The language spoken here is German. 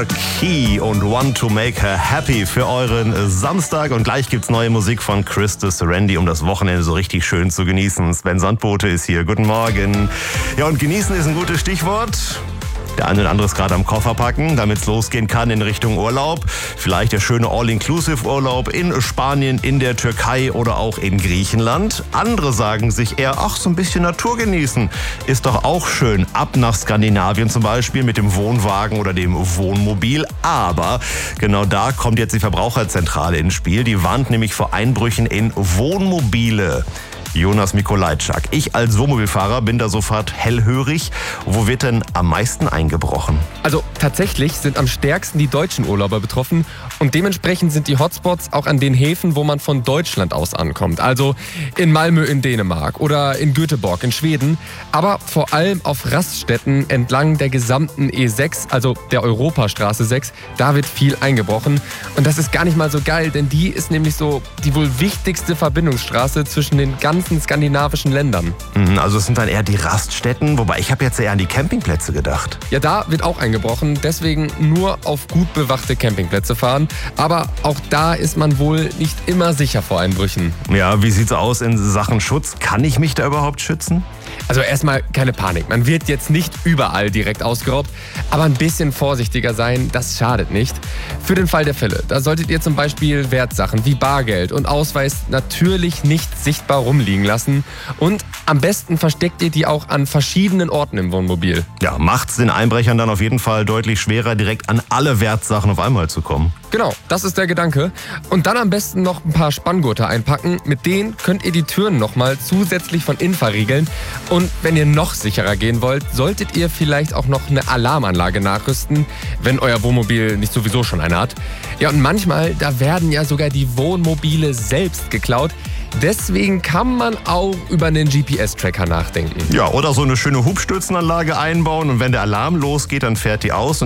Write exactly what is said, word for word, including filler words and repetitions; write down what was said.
Marquis und Want to Make Her Happy für euren Samstag. Und gleich gibt's neue Musik von Chris de Serendi, um das Wochenende so richtig schön zu genießen. Sven Sandbote ist hier. Guten Morgen. Ja, und genießen ist ein gutes Stichwort. Der eine oder andere ist gerade am Koffer packen, damit es losgehen kann in Richtung Urlaub. Vielleicht der schöne All-Inclusive-Urlaub in Spanien, in der Türkei oder auch in Griechenland. Andere sagen sich eher, ach, so ein bisschen Natur genießen ist doch auch schön. Ab nach Skandinavien zum Beispiel mit dem Wohnwagen oder dem Wohnmobil. Aber genau da kommt jetzt die Verbraucherzentrale ins Spiel. Die warnt nämlich vor Einbrüchen in Wohnmobile. Jonas Mikolajczak. Ich als Wohnmobilfahrer bin da sofort hellhörig. Wo wird denn am meisten eingebrochen? Also tatsächlich sind am stärksten die deutschen Urlauber betroffen und dementsprechend sind die Hotspots auch an den Häfen, wo man von Deutschland aus ankommt. Also in Malmö in Dänemark oder in Göteborg in Schweden, aber vor allem auf Raststätten entlang der gesamten E sechs, also der Europastraße sechs, da wird viel eingebrochen. Und das ist gar nicht mal so geil, denn die ist nämlich so die wohl wichtigste Verbindungsstraße zwischen den ganzen skandinavischen Ländern. Also es sind dann eher die Raststätten, wobei ich habe jetzt eher an die Campingplätze gedacht. Ja, da wird auch eingebrochen, deswegen nur auf gut bewachte Campingplätze fahren. Aber auch da ist man wohl nicht immer sicher vor Einbrüchen. Ja, wie sieht's aus in Sachen Schutz? Kann ich mich da überhaupt schützen? Also erstmal keine Panik, man wird jetzt nicht überall direkt ausgeraubt, aber ein bisschen vorsichtiger sein, das schadet nicht. Für den Fall der Fälle, da solltet ihr zum Beispiel Wertsachen wie Bargeld und Ausweis natürlich nicht sichtbar rumliegen lassen und am besten versteckt ihr die auch an verschiedenen Orten im Wohnmobil. Ja, macht's den Einbrechern dann auf jeden Fall deutlich schwerer, direkt an alle Wertsachen auf einmal zu kommen. Genau, das ist der Gedanke. Und dann am besten noch ein paar Spanngurte einpacken. Mit denen könnt ihr die Türen nochmal zusätzlich von innen verriegeln. Und wenn ihr noch sicherer gehen wollt, solltet ihr vielleicht auch noch eine Alarmanlage nachrüsten, wenn euer Wohnmobil nicht sowieso schon eine hat. Ja, und manchmal, da werden ja sogar die Wohnmobile selbst geklaut. Deswegen kann man auch über einen G P S-Tracker nachdenken. Ja, oder so eine schöne Hubstützenanlage einbauen und wenn der Alarm losgeht, dann fährt die aus.